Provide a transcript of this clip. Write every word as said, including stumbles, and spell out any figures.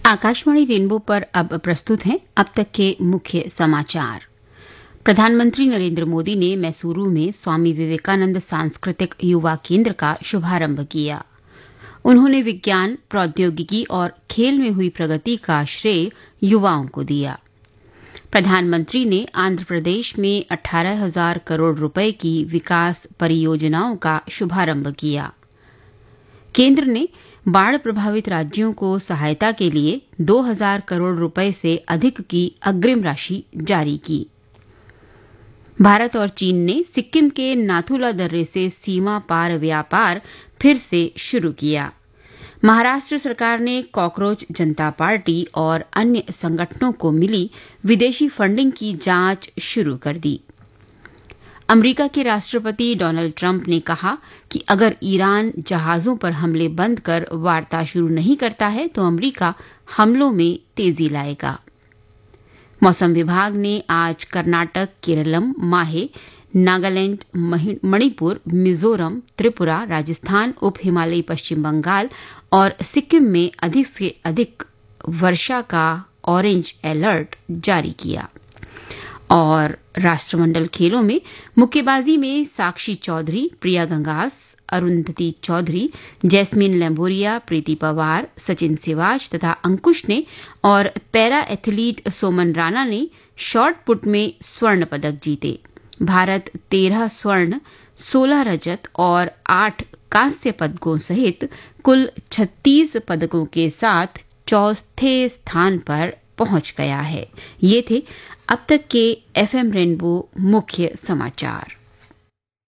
Akashvani rainbow पर अब प्रस्तुत हैं अब तक के मुख्य समाचार। प्रधानमंत्री नरेंद्र मोदी ने मैसूरू में स्वामी विवेकानंद सांस्कृतिक युवा केंद्र का शुभारंभ किया। उन्होंने विज्ञान, प्रौद्योगिकी और खेल में हुई प्रगति का श्रेय युवाओं को दिया। प्रधानमंत्री ने आंध्र प्रदेश में अठारह हजार करोड़ रुपए की विकास परियोजनाओं का शुभारंभ किया। केंद्र ने बाढ़ प्रभावित राज्यों को सहायता के लिए दो हजार करोड़ रुपए से अधिक की अग्रिम राशि जारी की। भारत और चीन ने सिक्किम के नाथुला दर्रे से सीमा पार व्यापार फिर से शुरू किया। महाराष्ट्र सरकार ने कॉकरोच जनता पार्टी और अन्य संगठनों को मिली विदेशी फंडिंग की जांच शुरू कर दी। अमेरिका के राष्ट्रपति डोनाल्ड ट्रंप ने कहा कि अगर ईरान जहाजों पर हमले बंद कर वार्ता शुरू नहीं करता है तो अमेरिका हमलों में तेजी लाएगा। मौसम विभाग ने आज कर्नाटक, केरलम, माहे, नागालैंड, मणिपुर, मिजोरम, त्रिपुरा, राजस्थान, उप हिमालयी पश्चिम बंगाल और सिक्किम में अधिक से अधिक वर्षा का ऑरेंज अलर्ट जारी किया। और राष्ट्रमंडल खेलों में मुक्केबाजी में साक्षी चौधरी, प्रिया गंगास, अरुंधति चौधरी, जैस्मिन लैम्बोरिया, प्रीति पवार, सचिन सिवाच तथा अंकुश ने और पैरा एथलीट सोमन राणा ने शॉट पुट में स्वर्ण पदक जीते। भारत तेरह स्वर्ण, सोलह रजत और आठ कांस्य पदकों सहित कुल छत्तीस पदकों के साथ चौथे स्थान पर पहुंच गया है। ये थे अब तक के एफएम रेनबो मुख्य समाचार।